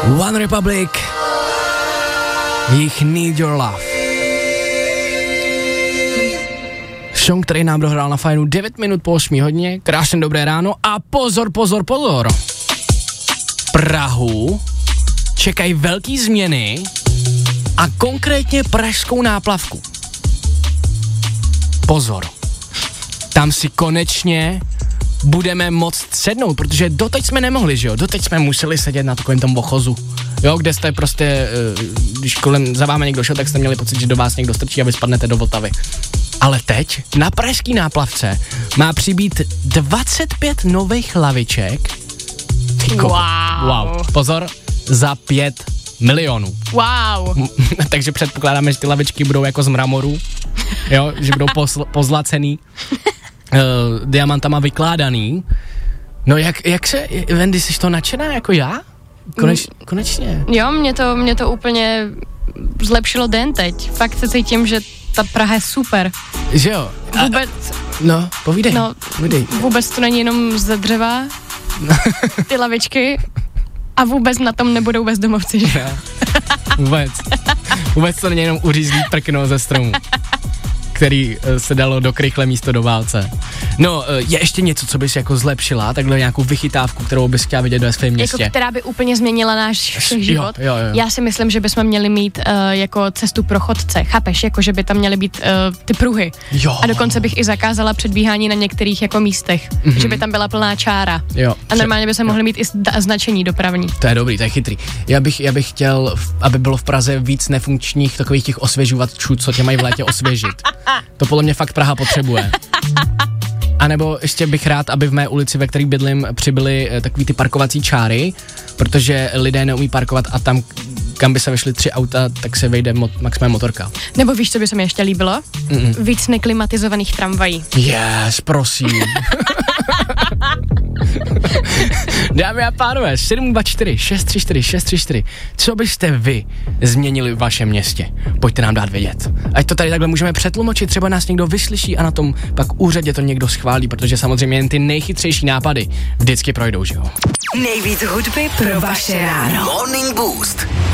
One Republic, jich Need Your Love. Song, který nám dohrál na fajnu 9 minut po 8 hodině, krásně dobré ráno a pozor. Prahu čekají velký změny a konkrétně pražskou náplavku. Pozor, tam si konečně budeme moct sednout, protože doteď jsme nemohli, že jo? Doteď jsme museli sedět na takovém tom ochozu, jo, kde jste prostě, když kolem za vámi někdo šel, tak jste měli pocit, že do vás někdo strčí a vy spadnete do Vltavy. Ale teď na pražský náplavce má přibýt 25 nových laviček. Wow. Pozor, za 5 milionů. Wow. Takže předpokládáme, že ty lavičky budou jako z mramoru, jo, že budou pozlacený, diamantama vykládaný. No jak se, Wendy, jsi to nadšená jako já? Konečně. Jo, mě to úplně zlepšilo den teď. Fakt se cítím, že ta Praha je super. Že jo? Vůbec. No, povídej. Vůbec to není jenom ze dřeva, ty lavičky, a vůbec na tom nebudou bezdomovci, že jo? Vůbec to není jenom uřízlý prkno ze stromu, který se dalo do krychle místo do válce. No, je ještě něco, co bys jako zlepšila, takhle nějakou vychytávku, kterou bys chtěla vidět ve svém městě? Jako která by úplně změnila náš život? Jo. Já si myslím, že bychom měli mít jako cestu pro chodce, chápeš? Jako, že by tam měly být ty pruhy. Jo. A dokonce bych i zakázala předbíhání na některých jako místech, že by tam byla plná čára. Jo. A normálně by se mohly mít i značení dopravní. To je dobrý, to je chytrý. Já bych chtěl, aby bylo v Praze víc nefunkčních takových těch osvěžovačů, co tě mají v létě osvěžit. To podle mě fakt Praha potřebuje. A nebo ještě bych rád, aby v mé ulici, ve které bydlím, přibyly takový ty parkovací čáry, protože lidé neumí parkovat a tam, kam by se vešly 3 auta, tak se vejde maximálně motorka. Nebo víš, co by se mi ještě líbilo? Víc neklimatizovaných tramvají. Yes, prosím. Dámy a pánové, 724 634 634. Co byste vy změnili v vašem městě? Pojďte nám dát vědět. Ať to tady takhle můžeme přetlumočit, třeba nás někdo vyslyší a na tom pak úřadě to někdo schválí, protože samozřejmě jen ty nejchytřejší nápady vždycky projdou, že jo? Nejvíc hudby pro vaše ráno. Morning Boost.